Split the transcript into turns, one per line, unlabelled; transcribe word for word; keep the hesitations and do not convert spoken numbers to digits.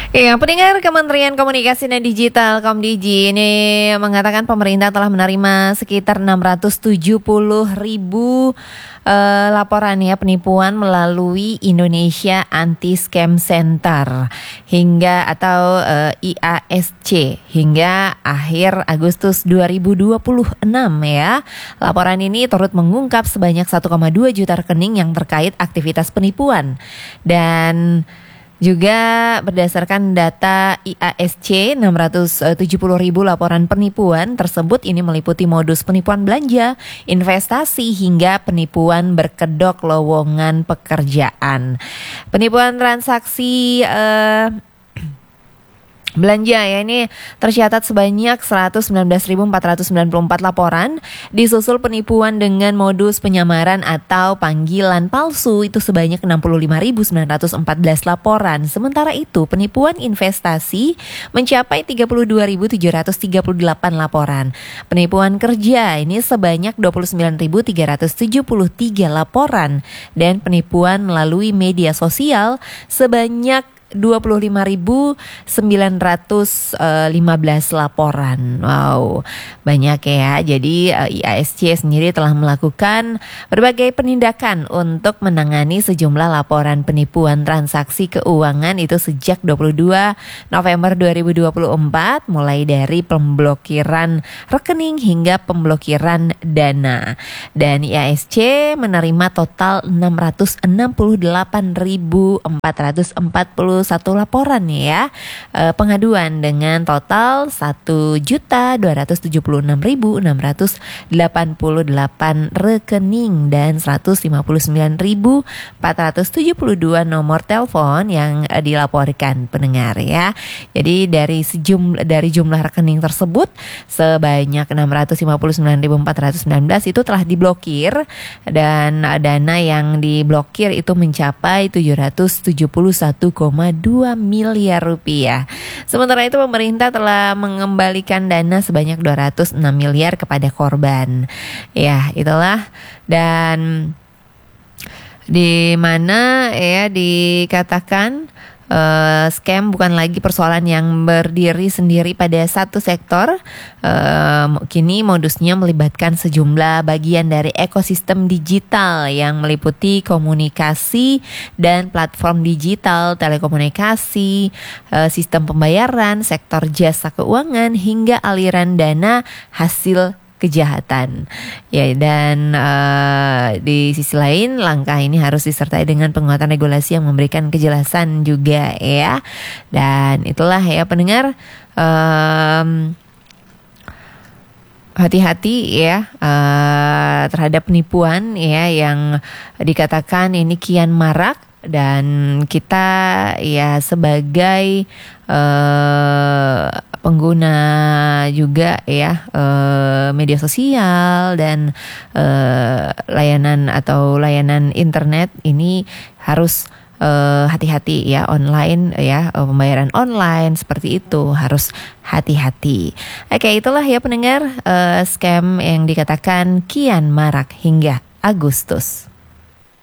Ya, pendengar Kementerian Komunikasi dan Digital Komdigi ini mengatakan pemerintah telah menerima sekitar enam ratus tujuh puluh ribu uh, laporan ya penipuan melalui Indonesia Anti-Scam Center hingga atau uh, I A S C hingga akhir Agustus dua ribu dua puluh enam ya. Laporan ini turut mengungkap sebanyak satu koma dua juta rekening yang terkait aktivitas penipuan. Dan juga berdasarkan data I A S C, enam ratus tujuh puluh ribu laporan penipuan tersebut ini meliputi modus penipuan belanja, investasi, hingga penipuan berkedok lowongan pekerjaan. Penipuan transaksi eh, belanja ya ini tercatat sebanyak seratus sembilan belas ribu empat ratus sembilan puluh empat laporan, disusul penipuan dengan modus penyamaran atau panggilan palsu itu sebanyak enam puluh lima ribu sembilan ratus empat belas laporan. Sementara itu penipuan investasi mencapai tiga puluh dua ribu tujuh ratus tiga puluh delapan laporan. Penipuan kerja ini sebanyak dua puluh sembilan ribu tiga ratus tujuh puluh tiga laporan, dan penipuan melalui media sosial sebanyak dua puluh lima ribu sembilan ratus lima belas laporan. Wow, banyak ya. Jadi I A S C sendiri telah melakukan berbagai penindakan untuk menangani sejumlah laporan penipuan transaksi keuangan itu sejak dua puluh dua November dua ribu dua puluh empat, mulai dari pemblokiran rekening hingga pemblokiran dana. Dan I A S C menerima total enam ratus enam puluh delapan ribu empat ratus empat puluh satu laporan ya, e, pengaduan dengan total satu juta dua ratus tujuh puluh enam ribu enam ratus delapan puluh delapan rekening dan seratus lima puluh sembilan ribu empat ratus tujuh puluh dua nomor telepon yang e, dilaporkan pendengar ya. Jadi dari sejumlah dari jumlah rekening tersebut sebanyak enam ratus lima puluh sembilan ribu empat ratus sembilan belas itu telah diblokir, dan dana yang diblokir itu mencapai tujuh ratus tujuh puluh satu koma dua miliar rupiah. Sementara itu pemerintah telah mengembalikan dana sebanyak dua ratus enam miliar kepada korban. Ya, itulah. Dan di mana ya dikatakan Uh, scam bukan lagi persoalan yang berdiri sendiri pada satu sektor. Uh, kini modusnya melibatkan sejumlah bagian dari ekosistem digital yang meliputi komunikasi dan platform digital, telekomunikasi, uh, sistem pembayaran, sektor jasa keuangan, hingga aliran dana hasil kejahatan. Ya, dan uh, di sisi lain langkah ini harus disertai dengan penguatan regulasi yang memberikan kejelasan juga ya. Dan itulah ya pendengar, um, hati-hati ya uh, terhadap penipuan ya yang dikatakan ini kian marak. Dan kita ya sebagai uh, pengguna juga ya uh, media sosial dan uh, layanan atau layanan internet ini harus uh, hati-hati ya, online ya, uh, pembayaran online seperti itu harus hati-hati. Oke, itulah ya pendengar, uh, scam yang dikatakan kian marak hingga Agustus.